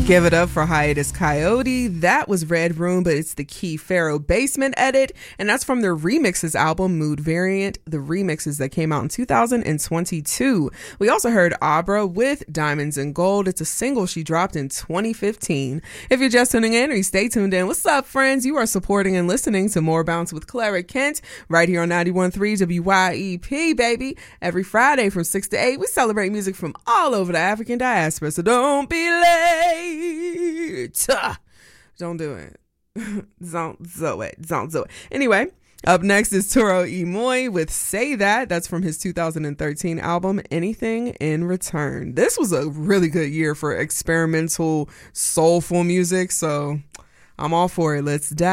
Give it up for Hiatus Coyote. That was Red Room, but it's the Key Pharaoh Basement edit, and that's from their remixes album, Mood Variant, the remixes that came out in 2022. We also heard Abra with Diamonds and Gold. It's a single she dropped in 2015. If you're just tuning in, or you stay tuned in, what's up, friends? You are supporting and listening to More Bounce with Clara Kent right here on 91.3 WYEP, baby. Every Friday from 6 to 8, we celebrate music from all over the African diaspora, so don't be late. Don't do it. Don't do it. Anyway, up next is Toro Imoy with Say That. That's from his 2013 album, Anything in Return. This was a really good year for experimental, soulful music, so I'm all for it. Let's dive.